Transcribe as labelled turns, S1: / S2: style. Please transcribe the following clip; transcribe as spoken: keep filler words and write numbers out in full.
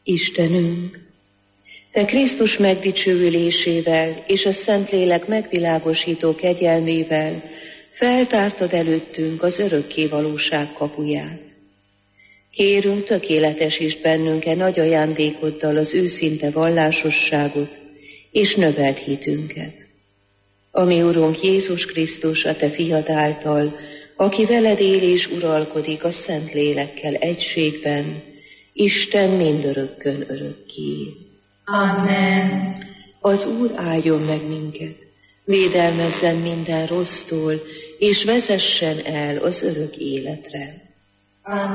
S1: Istenünk, Te Krisztus megdicsőülésével és a Szentlélek megvilágosító kegyelmével feltártad előttünk az örökké valóság kapuját. Kérünk, tökéletesítsd bennünk-e nagy ajándékoddal az őszinte vallásosságot, és növeld hitünket. Ami Urunk Jézus Krisztus, a Te fiad által, aki veled él és uralkodik a Szentlélekkel egységben, Isten mindörökkön örökké.
S2: Amen.
S1: Az Úr áldjon meg minket, védelmezzen minden rossztól, és vezessen el az örök életre.
S2: Amen.